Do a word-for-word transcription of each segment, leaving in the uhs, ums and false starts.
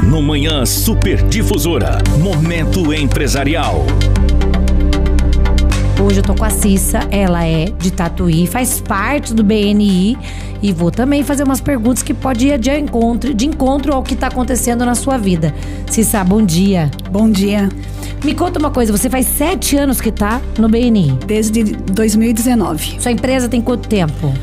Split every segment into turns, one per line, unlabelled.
No Manhã Superdifusora, Momento Empresarial.
Hoje eu tô com a Cissa, ela é de Tatuí, faz parte do B N I e vou também fazer umas perguntas que pode ir de encontro, de encontro ao que tá acontecendo na sua vida. Cissa, bom dia.
Bom dia.
Me conta uma coisa, você faz sete anos que tá no B N I?
Desde dois mil e dezenove.
Sua empresa tem quanto tempo?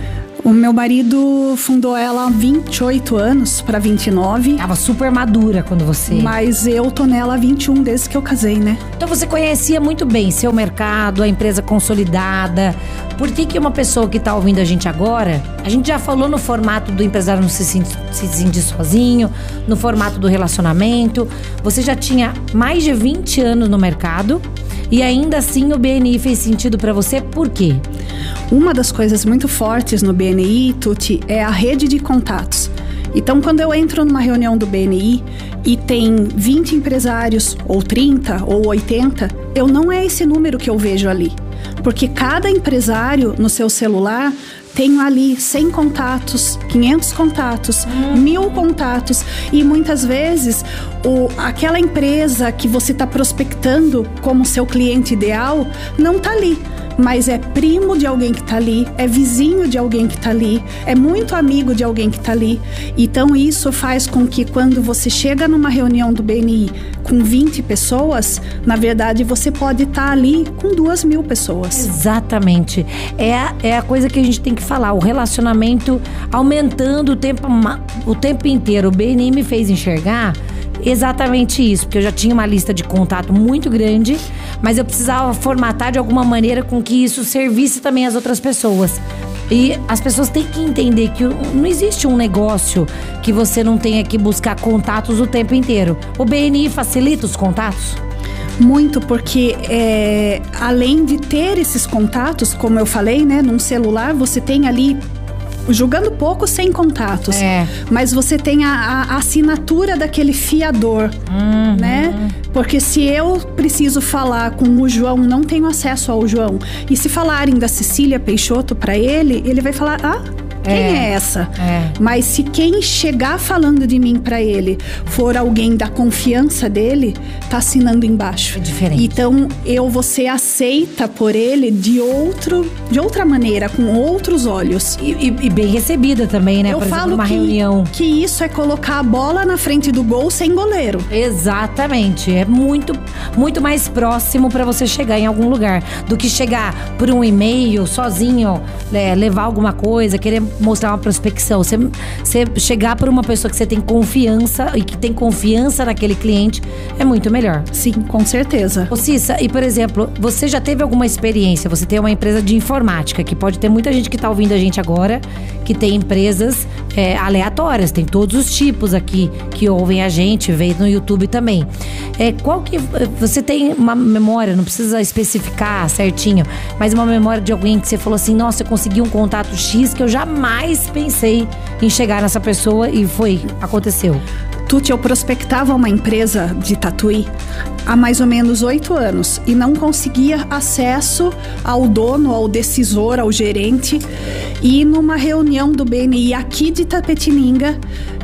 O meu marido fundou ela há vinte e oito anos para vinte e nove.
Tava super madura quando você...
Mas eu tô nela há vinte e um desde que eu casei, né?
Então você conhecia muito bem seu mercado, a empresa consolidada. Por que que uma pessoa que tá ouvindo a gente agora... A gente já falou no formato do empresário não se sentir, se sentir sozinho, no formato do relacionamento. Você já tinha mais de vinte anos no mercado e ainda assim o B N I fez sentido para você. Por quê?
Uma das coisas muito fortes no B N I, Tuti, é a rede de contatos. Então, quando eu entro numa reunião do B N I e tem vinte empresários, ou trinta, ou oitenta, eu não é esse número que eu vejo ali. Porque cada empresário no seu celular tem ali cem contatos, quinhentos contatos, hum. mil contatos. E muitas vezes, o, aquela empresa que você está prospectando como seu cliente ideal não está ali. Mas é primo de alguém que tá ali, é vizinho de alguém que tá ali, é muito amigo de alguém que tá ali. Então isso faz com que quando você chega numa reunião do B N I com vinte pessoas, na verdade você pode estar ali com duas mil pessoas.
Exatamente. É a, é a coisa que a gente tem que falar, o relacionamento aumentando o tempo, o tempo inteiro. O B N I me fez enxergar exatamente isso, porque eu já tinha uma lista de contato muito grande, mas eu precisava formatar de alguma maneira com que isso servisse também às outras pessoas. E as pessoas têm que entender que não existe um negócio que você não tenha que buscar contatos o tempo inteiro. O B N I facilita os contatos?
Muito, porque é, além de ter esses contatos, como eu falei, né, num celular você tem ali, julgando pouco, sem contatos.
É.
Mas você tem a, a, a assinatura daquele fiador,
uhum.
né? Porque se eu preciso falar com o João, não tenho acesso ao João. E se falarem da Cecília Peixoto para ele, ele vai falar, ah, quem é, é essa?
É.
Mas se quem chegar falando de mim para ele for alguém da confiança dele, tá assinando embaixo.
É diferente.
Então, eu vou ser aceita por ele de, outro, de outra maneira, com outros olhos.
E, e, e bem recebida também, né?
Eu
por exemplo,
falo
numa
que,
reunião.
que isso é colocar a bola na frente do gol sem goleiro.
Exatamente. É muito, muito mais próximo para você chegar em algum lugar do que chegar por um e-mail sozinho, é, levar alguma coisa, querer mostrar uma prospecção. Você, você chegar por uma pessoa que você tem confiança e que tem confiança naquele cliente é muito melhor.
Sim, com certeza.
Ô Cissa, e por exemplo, você já teve alguma experiência? Você tem uma empresa de informática, que pode ter muita gente que tá ouvindo a gente agora, que tem empresas é, aleatórias, tem todos os tipos aqui que ouvem a gente, veio no YouTube também. É, qual que você tem uma memória, não precisa especificar certinho, mas uma memória de alguém que você falou assim, nossa, eu consegui um contato X que eu jamais pensei em chegar nessa pessoa e foi, aconteceu.
Tuti, eu prospectava uma empresa de Tatuí há mais ou menos oito anos e não conseguia acesso ao dono, ao decisor, ao gerente. E numa reunião do B N I aqui de Itapetininga,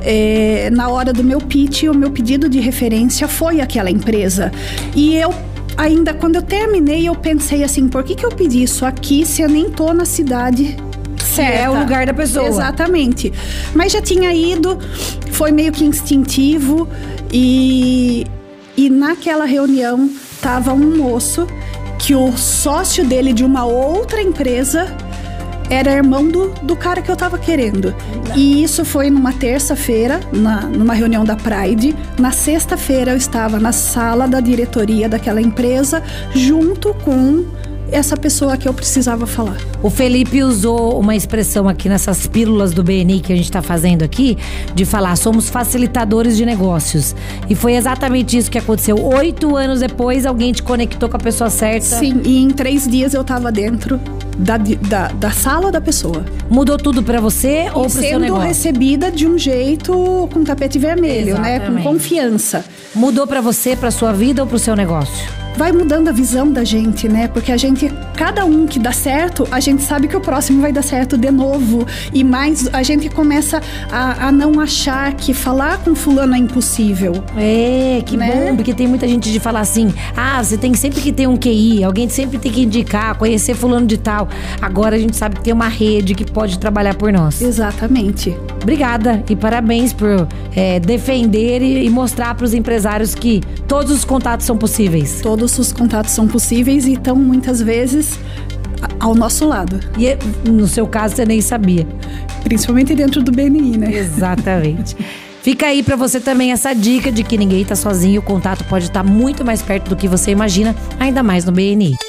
é, na hora do meu pitch, o meu pedido de referência foi aquela empresa. E eu ainda, quando eu terminei, eu pensei assim, por que que eu pedi isso aqui se eu nem tô na cidade certa?
É o lugar da pessoa.
Exatamente. Mas já tinha ido, foi meio que instintivo e, e naquela reunião tava um moço que o sócio dele de uma outra empresa era irmão do, do cara que eu tava querendo. E isso foi numa terça-feira, na, numa reunião da Pride. Na sexta-feira eu estava na sala da diretoria daquela empresa, junto com essa pessoa que eu precisava falar.
O Felipe usou uma expressão aqui nessas pílulas do B N I que a gente tá fazendo aqui, de falar, somos facilitadores de negócios. E foi exatamente isso que aconteceu. Oito anos depois, alguém te conectou com a pessoa certa.
Sim, e em três dias eu tava dentro da, da, da sala da pessoa.
Mudou tudo pra você ou pro seu negócio?
Sendo recebida de um jeito com tapete vermelho,
exatamente,
né? Com confiança.
Mudou pra você, pra sua vida ou pro seu negócio?
vai mudando a visão da gente, né? Porque a gente, cada um que dá certo, a gente sabe que o próximo vai dar certo de novo. E mais, a gente começa a, a não achar que falar com fulano é impossível.
É, que
né?
bom, porque tem muita gente de falar assim, ah, você tem sempre que ter um Q I, alguém sempre tem que indicar, conhecer fulano de tal. Agora a gente sabe que tem uma rede que pode trabalhar por nós.
Exatamente.
Obrigada e parabéns por é, defender e, e mostrar para os empresários que todos os contatos são possíveis.
Todos os contatos são possíveis e estão muitas vezes ao nosso lado.
E no seu caso você nem sabia.
Principalmente dentro do B N I, né?
Exatamente. Fica aí para você também essa dica de que ninguém tá sozinho, o contato pode estar muito mais perto do que você imagina, ainda mais no B N I.